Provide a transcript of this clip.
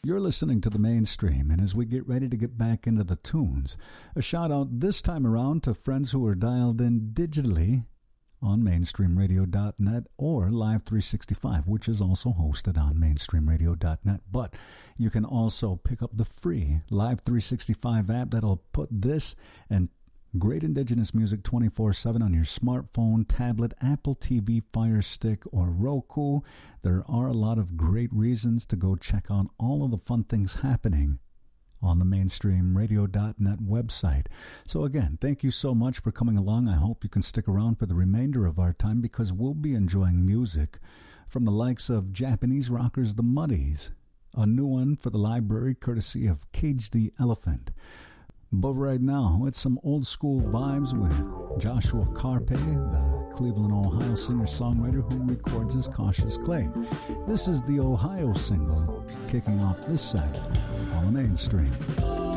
You're listening to The Mainstream, and as we get ready to get back into the tunes, a shout-out this time around to friends who are dialed in digitally on mainstreamradio.net or Live 365, which is also hosted on mainstreamradio.net. But you can also pick up the free Live 365 app that'll put this and great indigenous music 24/7 on your smartphone, tablet, Apple TV, Fire Stick, or Roku. There are a lot of great reasons to go check out all of the fun things happening on the mainstreamradio.net website. So again, thank you so much for coming along. I hope you can stick around for the remainder of our time because we'll be enjoying music from the likes of Japanese rockers The Muddies, a new one for the library courtesy of Cage the Elephant. But right now, it's some old school vibes with Joshua Carpe, the Cleveland, Ohio singer-songwriter who records as Cautious Clay. This is the Ohio single, kicking off this set on the Mainstream.